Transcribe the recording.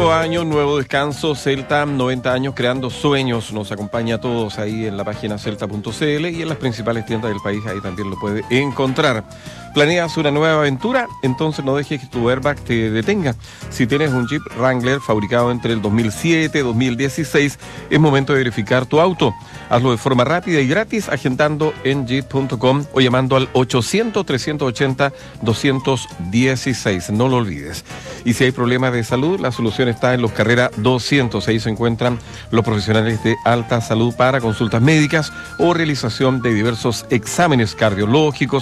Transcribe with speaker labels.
Speaker 1: Nuevo año, nuevo descanso, Celta, 90 años creando sueños. Nos acompaña a todos ahí en la página celta.cl y en las principales tiendas del país, ahí también lo puede encontrar. ¿Planeas una nueva aventura? Entonces no dejes que tu airbag te detenga. Si tienes un Jeep Wrangler fabricado entre el 2007 y 2016, es momento de verificar tu auto. Hazlo de forma rápida y gratis agendando en jeep.com o llamando al 800-380-216. No lo olvides. Y si hay problemas de salud, la solución está en Los Carrera 200. Ahí se encuentran los profesionales de alta salud para consultas médicas o realización de diversos exámenes cardiológicos,